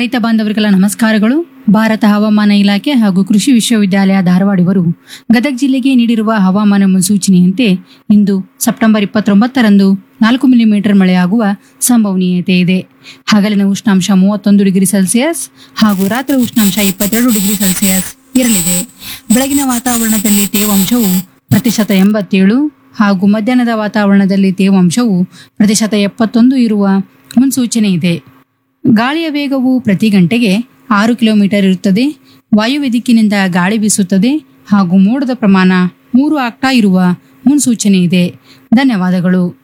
ರೈತ ಬಾಂಧವರಿಗೆಲ್ಲ ನಮಸ್ಕಾರಗಳು. ಭಾರತ ಹವಾಮಾನ ಇಲಾಖೆ ಹಾಗೂ ಕೃಷಿ ವಿಶ್ವವಿದ್ಯಾಲಯ ಧಾರವಾಡ ಇವರು ಗದಗ ಜಿಲ್ಲೆಗೆ ನೀಡಿರುವ ಹವಾಮಾನ ಮುನ್ಸೂಚನೆಯಂತೆ ಇಂದು ಸೆಪ್ಟೆಂಬರ್ 29ರಂದು 4 ಮಿಲಿಮೀಟರ್ ಮಳೆಯಾಗುವ ಸಂಭವನೀಯತೆ ಇದೆ. ಹಗಲಿನ ಉಷ್ಣಾಂಶ 31 ಡಿಗ್ರಿ ಸೆಲ್ಸಿಯಸ್ ಹಾಗೂ ರಾತ್ರಿ ಉಷ್ಣಾಂಶ 22 ಡಿಗ್ರಿ ಸೆಲ್ಸಿಯಸ್ ಇರಲಿದೆ. ಬೆಳಗಿನ ವಾತಾವರಣದಲ್ಲಿ ತೇವಾಂಶವು ಪ್ರತಿಶತ 87 ಹಾಗೂ ಮಧ್ಯಾಹ್ನದ ವಾತಾವರಣದಲ್ಲಿ ತೇವಾಂಶವು ಪ್ರತಿಶತ 71 ಇರುವ ಮುನ್ಸೂಚನೆ ಇದೆ. ಗಾಳಿಯ ವೇಗವು ಪ್ರತಿ ಗಂಟೆಗೆ 6 ಕಿಲೋಮೀಟರ್ ಇರುತ್ತದೆ. ವಾಯುವ್ಯ ದಿಕ್ಕಿನಿಂದ ಗಾಳಿ ಬೀಸುತ್ತದೆ ಹಾಗೂ ಮೋಡದ ಪ್ರಮಾಣ 3 ಆಗ್ತಾ ಇರುವ ಮುನ್ಸೂಚನೆ ಇದೆ. ಧನ್ಯವಾದಗಳು.